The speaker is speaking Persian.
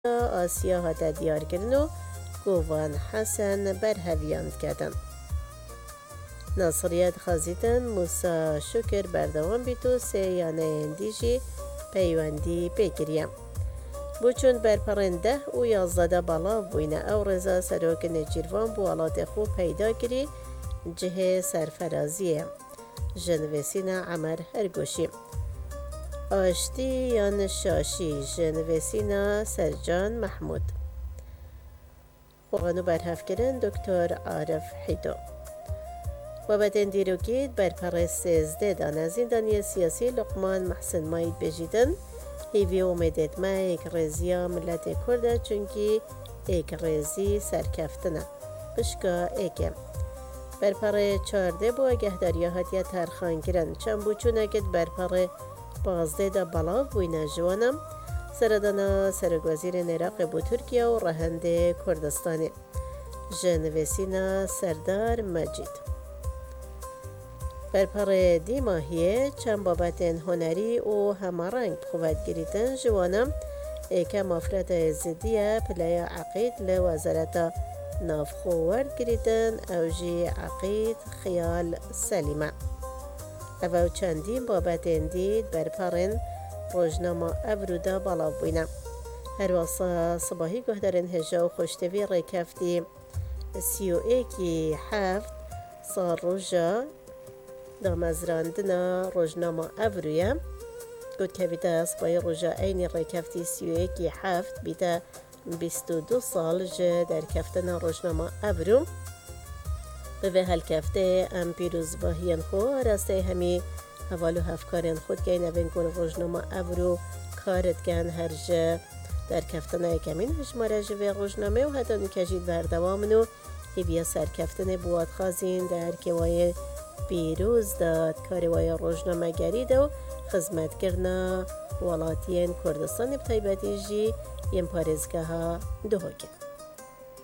آسیا هاته دیار کردن و گوان حسن برهویاند کردن. ناصریت خازیدن موسا شکر بردوان بیتو سیانه اندیجی پیوندی بگیریم. بوچون برپرنده و 11 بالا بوینه او رضا سروک نجیروان بو آلات خوب پیدا گیری جه سرفرازیه جنویسین عمر هرگوشی آشتی یان شاشی جنویسین سرجان محمود خوانو برهف کردن دکتر عارف حیدو و بدن دیروگید برپر 13 دانه زندانی سیاسی لقمان محسن ماید بجیدن هیوی اومدت ما ایک رزیا ملت کرده چونکی ایک رزی سرکفتنه بشکا ایکم برپر 14 بو اگهداریا هاتیا ترخان گرن چند بو چون اگد برپر 15 دا بلاو بوینه جوانم سردانا سرگوزیر نراق بو ترکیه و رهنده کردستانی جنویسینا سردار مجید برپر دی ماهیه چند بابت هنری و همارنگ خوبت گریدن جوانم ایکا مافرد زدیه پلای عقید لوزارت نافخو ورد گریدن اوجی عقید خیال سلیمه او چندین بابت اندید برپرن روزنامه ابرودا بالا بوینه هر واسه صباحی گهدارن هجا و خوشتوی ریکفتی 31 سال روژا دامزراندنا روزنامه ابرویه گود که بیتا صباحی روژا این ریکفتی 31 بیتا 22 سال جه در کفتن روزنامه ابرو به هل کفته ام پیروز باهیان خو راسته همی حوالو هفکارین خود که نوین کن روزنامه ابرو کارت کن هر جه در کفتن کمین هشماره جوه روزنامه و حتی نکجید بردوامنو هیویا سر کفتن بواد خازین در کوای پیروز داد کاروای روزنامه گرید و خدمت کرنا ولاتین کردستان بتایبتی جی یم پارزگاه دوهکن